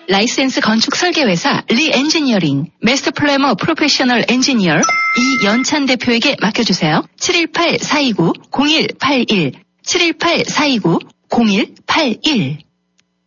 라이센스 건축 설계회사 리엔지니어링, 마스터 플래머 프로페셔널 엔지니어 이연찬 대표에게 맡겨주세요. 718-429-0181, 718-429-0181.